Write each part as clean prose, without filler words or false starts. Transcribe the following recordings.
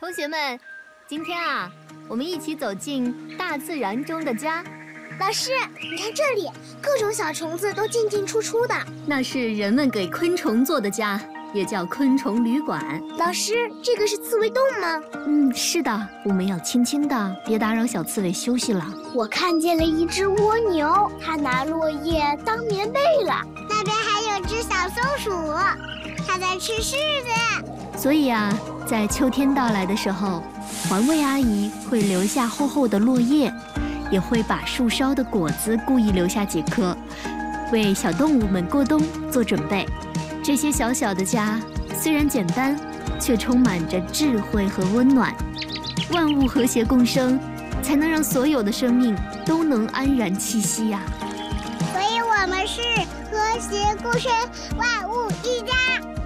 同学们，今天啊，我们一起走进大自然中的家。 老师，你看这里，各种小虫子都进进出出的。 那是人们给昆虫做的家，也叫昆虫旅馆。 老师，这个是刺猬洞吗？ 是的，我们要轻轻的，别打扰小刺猬休息了。 我看见了一只蜗牛，它拿落叶当棉被了。那边还有只小松鼠，它在吃柿子。 所以啊，在秋天到来的时候，环卫阿姨会留下厚厚的落叶，也会把树梢的果子故意留下几颗，为小动物们过冬做准备。这些小小的家虽然简单，却充满着智慧和温暖。万物和谐共生，才能让所有的生命都能安然栖息呀。 所以我们是和谐共生，万物一家。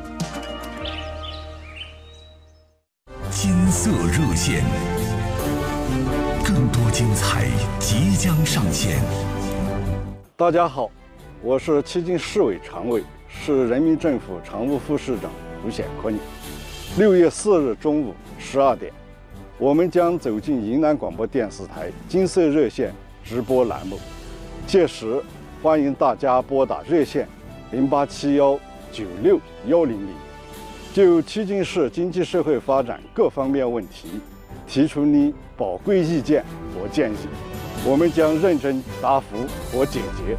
金色热线，更多精彩即将上线。 大家好，我是迄今市委常委、市人民政府常务副市长胡显坤。6月4日中午12点，我们将走进云南广播电视台金色热线直播栏目，届时欢迎大家拨打热线0871961000，就迄今市经济社会发展各方面问题提出你宝贵意见和建议，我们将认真答复和解决。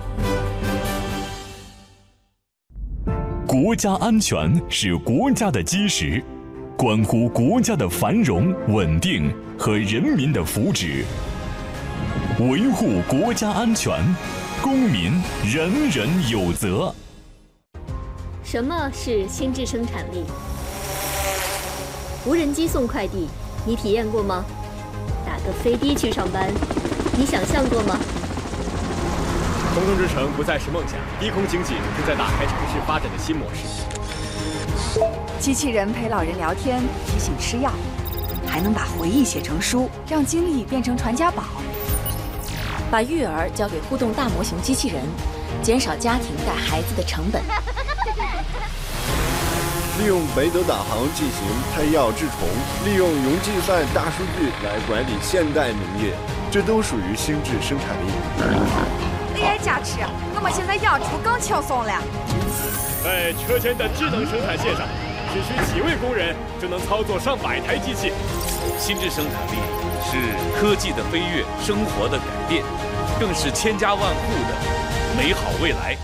国家安全是国家的基石，关乎国家的繁荣稳定和人民的福祉。维护国家安全，公民人人有责。 什么是心智生产力？无人机送快递，你体验过吗？打个飞的去上班，你想象过吗？ 空中之城不再是梦想，低空经济正在打开城市发展的新模式。 机器人陪老人聊天，提醒吃药，还能把回忆写成书，让经历变成传家宝。 把育儿交给互动大模型机器人，减少家庭带孩子的成本。 利用北斗导航进行配药治虫，利用云计算大数据来管理现代农业，这都属于心智生产力。 AI 加持，我们现在养猪更轻松了。 在车间的智能生产线上，只需几位工人就能操作上百台机器。 心智生产力是科技的飞跃，生活的改变，更是千家万户的美好未来。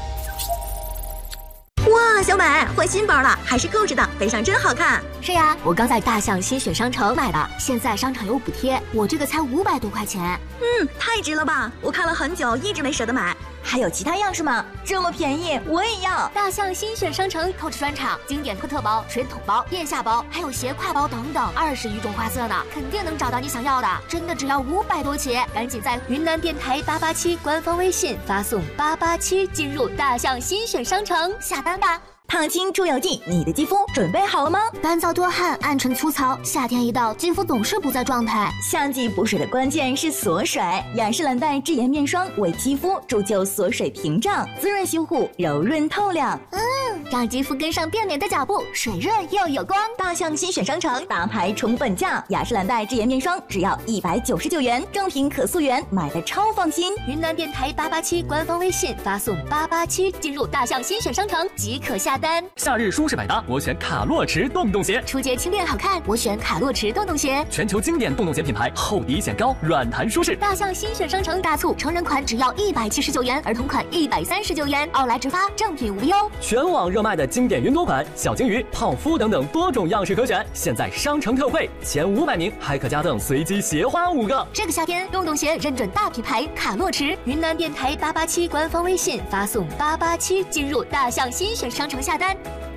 哇，小美换新包了，还是购置的，背上真好看。 是呀，我刚在大象新选商城买的，现在商场有补贴，我这个才500多块钱。 太值了吧！我看了很久，一直没舍得买。还有其他样式吗？这么便宜，我也要。 大象新选商城购置专场，经典托特包、水桶包、腋下包，还有斜挎包等等，20余种花色呢，肯定能找到你想要的。真的只要500多起，赶紧在云南电台887官方微信发送887进入大象新选商城下单吧。 烫青出油剂，你的肌肤准备好了吗？ 干燥多汗、暗沉粗糙，夏天一到，肌肤总是不在状态。 夏季补水的关键是锁水，雅诗兰黛智妍面霜为肌肤铸就锁水屏障，滋润修护，柔润透亮。 让肌肤跟上变脸的脚步，水润又有光。 大象新选商城大牌重本价，雅诗兰黛智妍面霜只要199元，正品可溯源，买的超放心。 云南电台887官方微信发送887进入大象新选商城即可下单。 夏日舒适百搭，我选卡洛驰洞洞鞋。 初阶轻便好看，我选卡洛驰洞洞鞋。 全球经典洞洞鞋品牌，厚底显高，软弹舒适。 大象新选商城大促，成人款只要179元，儿童款139元，奥莱直发，正品无忧。 全网热卖的经典云朵款、小金鱼、泡芙等等多种样式可选，现在商城特惠，前500名还可加赠随机鞋花5个。 这个夏天，洞洞鞋认准大品牌卡洛驰。云南电台887官方微信发送887进入大象新选商城下单。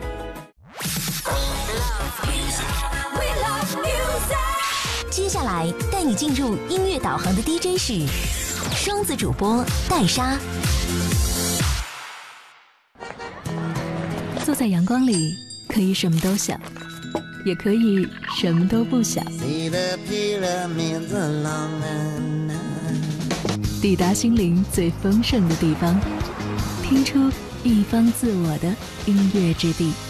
接下来带你进入音乐导航的 DJ 是双子主播戴莎。 坐在阳光里，可以什么都想，也可以什么都不想。抵达心灵最丰盛的地方，听出一方自我的音乐之地。